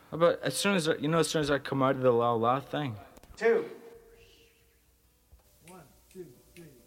How about as soon as I come out of the la la thing? Two. 1, 2, 3.